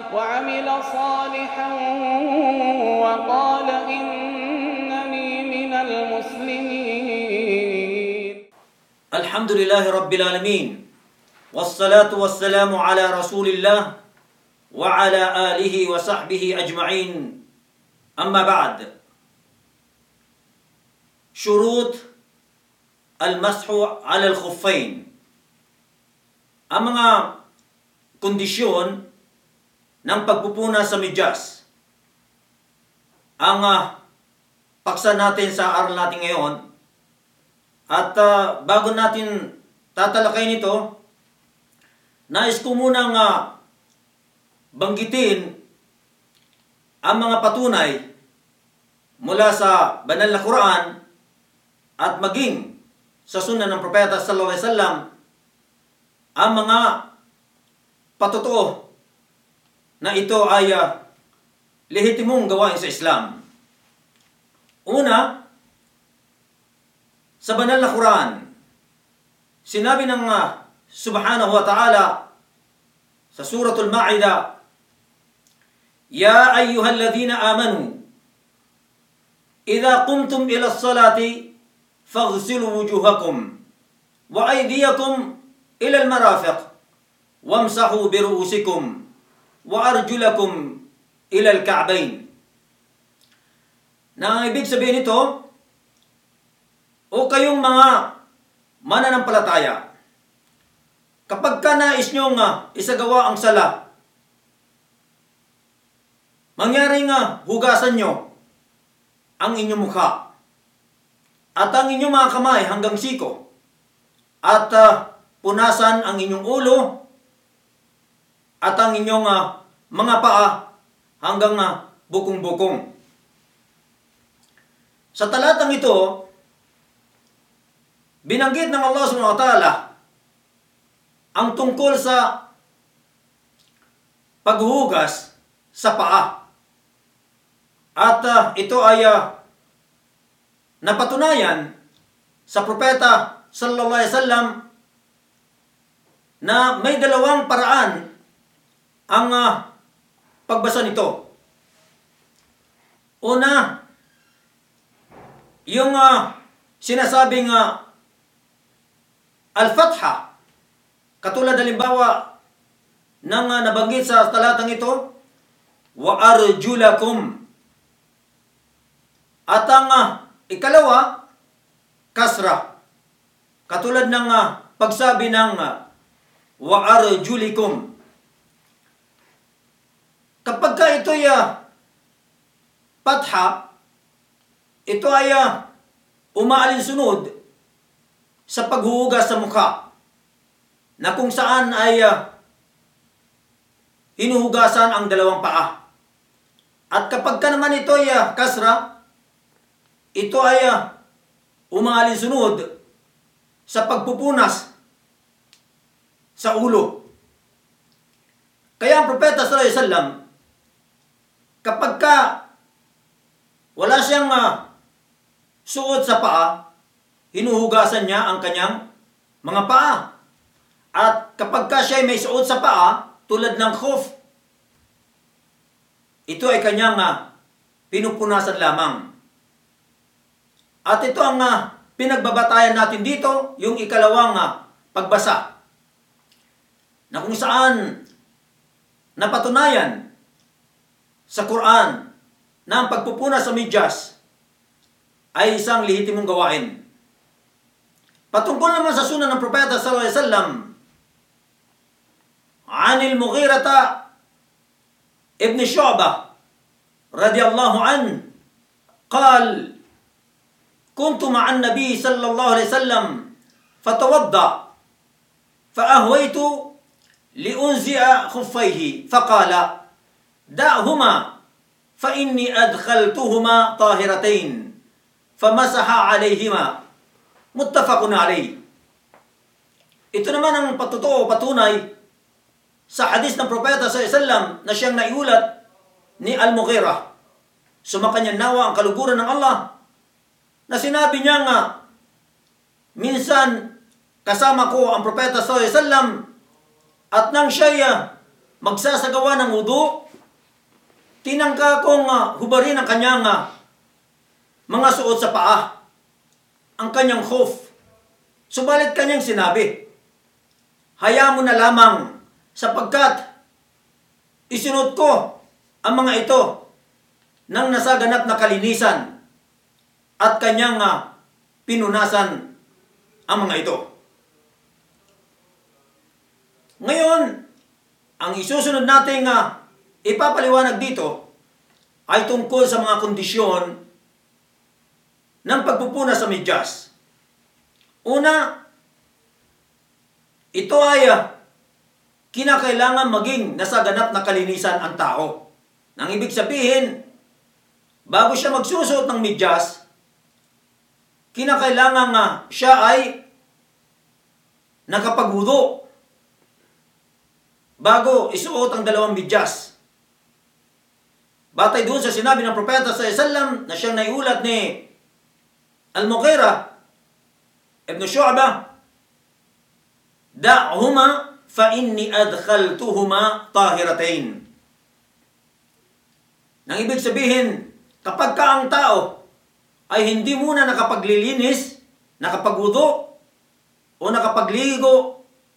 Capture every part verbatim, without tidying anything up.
وعمل صالحا وقال إنني من المسلمين. الحمد لله رب العالمين والصلاة والسلام على رسول الله وعلى آله وصحبه أجمعين. أما بعد، شروط المسح على الخفين. Ang mga kondisyon ng pagpupuna sa medyas. Ang uh, paksa natin sa aral natin ngayon. At uh, bago natin tatalakay nito, nais ko munang uh, banggitin ang mga patunay mula sa banal na Quran at maging sa sunnah ng Propeta sallallahu alaihi wasallam ang mga patotoo na ito ay uh, lehitimong gawain sa Islam. Una, sa banal na Quran, sinabi ng uh, Subhanahu wa Ta'ala sa Suratul Ma'idah, Ya ayyuhalladhina amanu, idha qumtum ila as-salati faghsilu wujuhakum wa aydiyakum ila al-marafiq wamsahu bi ru'usikum wa arjulakum ila al-ka'bayn. Na ang ibig sabihin nito, o kayong mga mananampalataya, kapag ka nais nyong uh, isagawa ang sala, mangyaring uh, hugasan nyo ang inyong mukha at ang inyong mga kamay hanggang siko at uh, punasan ang inyong ulo at ang inyong uh, mga paa hanggang uh, bukong-bukong. Sa talatang ito, binanggit ng Allah subhanahu wa ta'ala ang tungkol sa paghuhugas sa paa. At uh, ito ay uh, napatunayan sa propeta sallallahu alaihi wasallam na may dalawang paraan ang uh, pagbasa nito. Una, yung uh, sinasabing uh, al-fatha, katulad halimbawa ng uh, nabanggit sa talatang ito, wa arjulakum. At ang uh, ikalawa, kasra, katulad ng uh, pagsabi ng uh, wa arjulikum. Kapag ka ito'y uh, patha, ito ay uh, umaalinsunod sa paghuhugas sa mukha, na kung saan ay uh, hinuhugasan ang dalawang paa. At kapag ka naman ito'y uh, kasra, ito ay uh, umaalinsunod sa pagpupunas sa ulo. Kaya ang propeta sallallahu alaihi wasallam, kapag ka wala siyang uh, suot sa paa, hinuhugasan niya ang kanyang mga paa. At kapag ka siya may suot sa paa, tulad ng khuf, ito ay kanyang uh, pinupunasan lamang. At ito ang uh, pinagbabatayan natin dito, yung ikalawang uh, pagbasa, na kung saan napatunayan sa Quran na ang pagpupunas sa medyas ay isang lehitimong gawain. Patungkol naman sa sunnah ng Propeta sallallahu alaihi wasallam, Anil Mughirata ibn Shu'bah radiyallahu an qal kuntu ma'an nabi sallallahu alaihi wasallam fatawadda fa'ahwaytu liunzi'a khuffayhi faqala da'huma fa inni adkhaltuhuma tahiratayn famasaha alayhima muttafaqun alayh. Ito naman ang patotoo, patunay sa hadis ng Propeta sallallahu alaihi wasallam na siyang naiulat ni Al-Mughirah. Sumakanya nawa ang kaluguran ng Allah, na sinabi niya nga, minsan kasama ko ang Propeta sallallahu alaihi wasallam at nang siya magsasagawa ng wudu, tinangka kong uh, hubarin ang kanyang uh, mga suot sa paa, ang kanyang khuf. Subalit kanyang sinabi, hayaan mo na lamang sapagkat isunod ko ang mga ito ng nasaganap na kalinisan at kanyang uh, pinunasan ang mga ito. Ngayon, ang isusunod nating uh, ipapaliwanag dito ay tungkol sa mga kondisyon ng pagpupunas sa medyas. Una, ito ay uh, kinakailangan maging nasaganap na kalinisan ang tao. Nang ibig sabihin, bago siya magsusuot ng medyas, kinakailangan nga siya ay nakapagwudu bago isuot ang dalawang medyas. Batay doon sa sinabi ng propeta sallallahu alaihi wasallam na siyang naiulat ni Al-Mughira ibn Shu'bah, da'huma fa inni adkhaltuhuma tahiratain. Nang ibig sabihin, kapag ka ang tao ay hindi muna nakapaglilinis, nakapagwudu, o nakapagligo,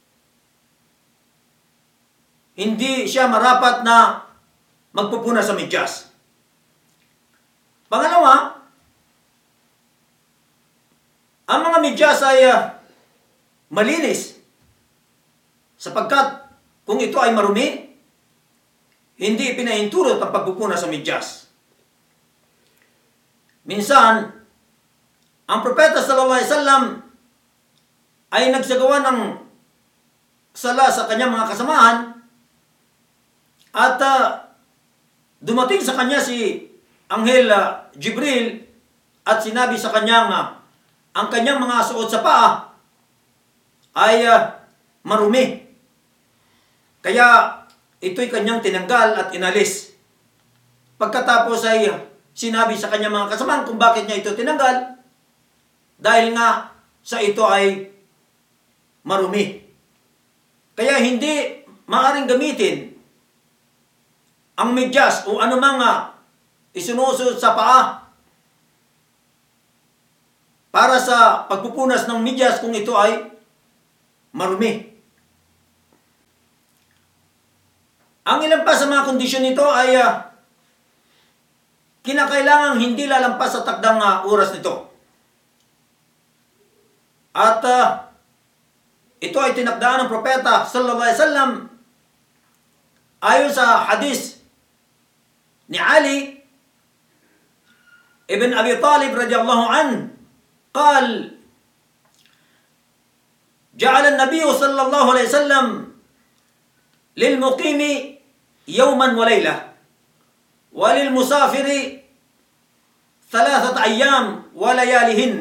hindi siya marapat na magpupunas sa medyas. Pangalawa, ang mga medyas ay uh, malinis sapagkat kung ito ay marumi, hindi pinahintulot ang pagpupunas sa medyas. Minsan, ang propeta sallallahu alaihi wasallam ay nagsagawa ng sala sa kanyang mga kasamahan at uh, dumating sa kanya si Anghel uh, Jibril at sinabi sa kanyang uh, ang kanyang mga suot sa paa ay uh, marumi. Kaya ito'y kanyang tinanggal at inalis. Pagkatapos ay uh, sinabi sa kanyang mga kasamahan kung bakit niya ito tinanggal, dahil nga sa ito ay marumi. Kaya hindi maaaring gamitin ang medyas o anumang uh, isinusuot sa paa para sa pagpupunas ng medyas kung ito ay marumi. Ang ilan pa sa mga kondisyon nito ay uh, kinakailangang hindi lalampas sa takdang uh, oras nito. At uh, ito ay tinakdaan ng propeta sallallahu alaihi wasallam ayon sa hadis ni Ali ibn Abi Talib radiyallahu an, قال جعل النبي صلى الله عليه وسلم للمقيم يوما وليلة وللمسافر ثلاثة أيام ولياليهن.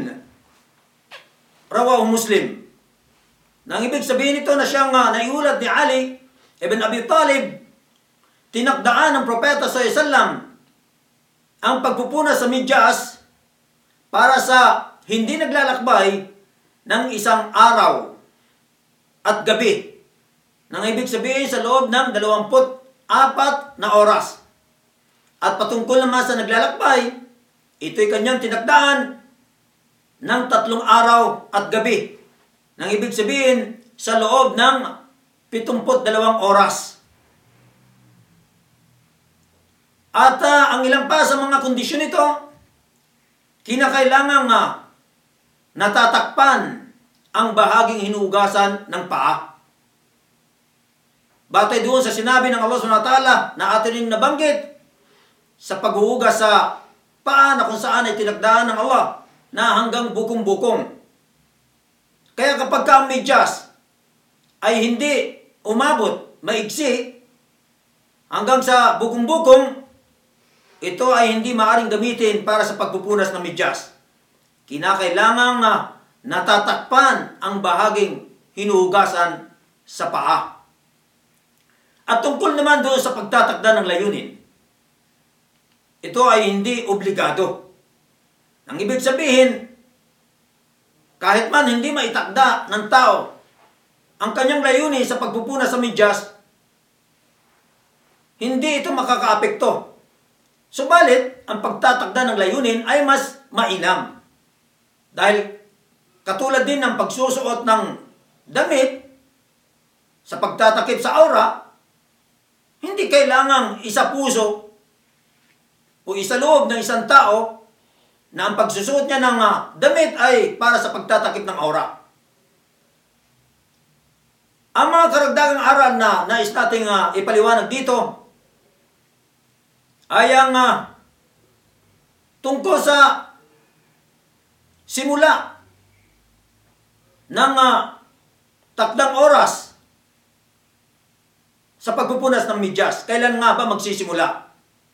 رواه مسلم. Nang ibig sabihin ito na siyang uh, naiulat ni Ali ibn Abi Talib, tinakdaan ng propeta sallallahu alaihi wasallam ang pagpupunas sa medyas para sa hindi naglalakbay ng isang araw at gabi. Nang ibig sabihin sa loob ng dalawamput apat na oras. At patungkol naman sa naglalakbay, ito'y kanyang tinakdaan ng tatlong araw at gabi. Nang ibig sabihin sa loob ng pitumput dalawang oras. At uh, ang ilang pa sa mga kondisyon nito, kinakailangan nga uh, natatakpan ang bahaging hinugasan ng paa. Batay doon sa sinabi ng Allah subhanahu wa ta'ala na atin rin nabanggit sa paghuhugas sa paa na kung saan ay tinakdaan ng Allah na hanggang bukong-bukong. Kaya kapag ka ang medyas ay hindi umabot, maigsi, hanggang sa bukong-bukong, ito ay hindi maaaring gamitin para sa pagpupunas ng medyas. Kinakailangang uh, natatakpan ang bahaging hinuhugasan sa paa. At tungkol naman doon sa pagtatakda ng layunin, ito ay hindi obligado. Ang ibig sabihin, kahit man hindi maitakda ng tao ang kanyang layunin sa pagpupunas sa medyas, hindi ito makakaapekto. Subalit, ang pagtatakda ng layunin ay mas mainam. Dahil katulad din ng pagsusuot ng damit sa pagtatakip sa aura, hindi kailangang isa puso o isa loob ng isang tao na ang pagsusuot niya ng uh, damit ay para sa pagtatakip ng aura. Ang mga karagdagang aral na nais nating uh, ipaliwanag dito ay ang uh, tungkol sa simula ng uh, takdang oras sa pagpupunas ng medyas. Kailan nga ba magsisimula?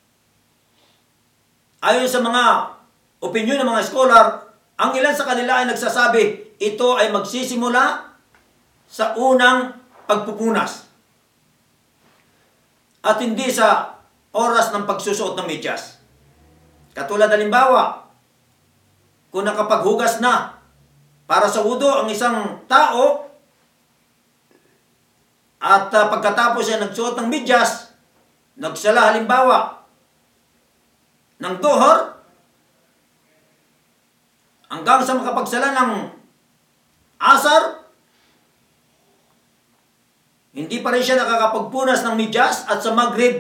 Ayon sa mga opinyon ng mga scholar, ang ilan sa kanila ay nagsasabi ito ay magsisimula sa unang pagpupunas at hindi sa oras ng pagsusuot ng medyas. Katulad halimbawa, kung nakapaghugas na para sa wudu ang isang tao at uh, pagkatapos ay nagsuot ng medyas, nagsala halimbawa ng duhur, hanggang sa makapagsala ng asar, hindi pa rin siya nakakapagpunas ng medyas, at sa maghrib,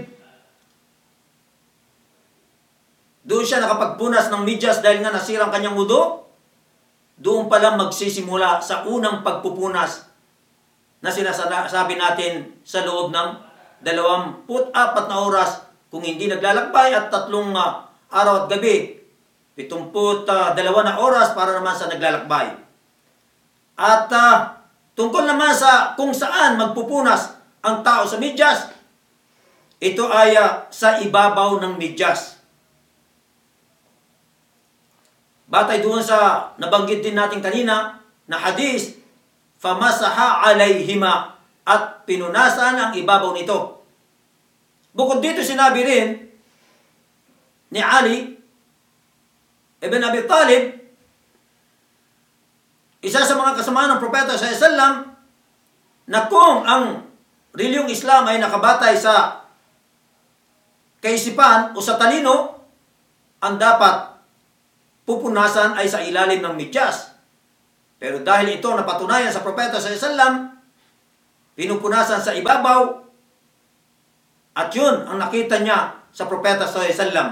doon siya nakapagpunas ng medyas dahil nga nasirang kanyang wudu, doon pa lang magsisimula sa unang pagpupunas na sinasabi natin sa loob ng dalawampu't apat na oras kung hindi naglalakbay at tatlong uh, araw at gabi, pitungput uh, dalawa na oras para naman sa naglalakbay. At uh, tungkol naman sa kung saan magpupunas ang tao sa medyas, ito ay uh, sa ibabaw ng medyas. Batay doon sa nabanggit din natin kanina na hadis, famasaha alayhima, at pinunasan ang ibabaw nito. Bukod dito sinabi rin ni Ali ibn Abi Talib, isa sa mga kasama ng propeta sallallahu alaihi wasallam, na kung ang reliyong Islam ay nakabatay sa kaisipan o sa talino, ang dapat pupunasan ay sa ilalim ng medyas. Pero dahil ito napatunayan sa propeta sallallahu alaihi wasallam, pinupunasan sa ibabaw, at yun ang nakita niya sa propeta sallallahu alaihi wasallam.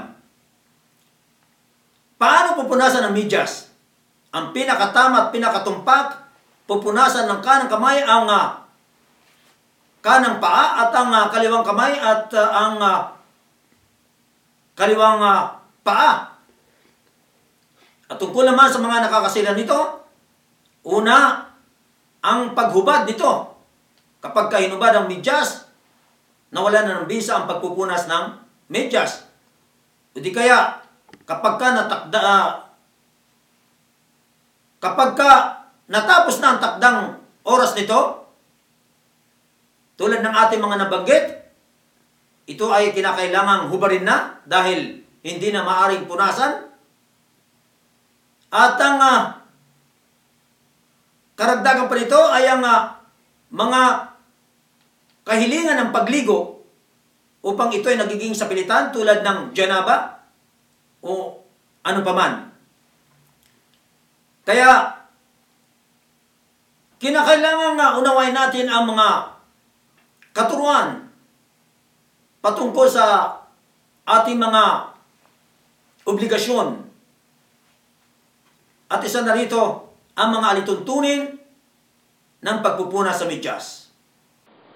Paano pupunasan ng medyas? Ang pinakatama at pinakatumpak, pupunasan ng kanang kamay ang uh, kanang paa at ang uh, kaliwang kamay at uh, ang uh, kaliwang uh, paa. At tungkol naman sa mga nakakasira nito, una, ang paghubad nito. Kapag kahinubad ang medyas, nawala na ng bisa ang pagpupunas ng medyas. O di kaya, kapag ka natakda, uh, kapag ka natapos na ang takdang oras nito, tulad ng ating mga nabanggit, ito ay kinakailangang hubarin na dahil hindi na maaring punasan. At ang uh, karagdagan pa nito ay ang uh, mga kahilingan ng pagligo upang ito ay nagiging sapilitan tulad ng janaba o ano paman. Kaya, kinakailangan nga unawain natin ang mga katuruan patungkol sa ating mga obligasyon. At isa na rito ang mga alituntunin ng pagpupunas sa medyas.